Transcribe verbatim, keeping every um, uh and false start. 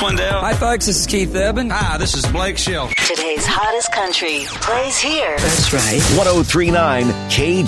Swindell. Hi, folks. This is Keith Urban. Hi, this is Blake Shelton. Today's hottest country plays here. That's right. one oh three point nine K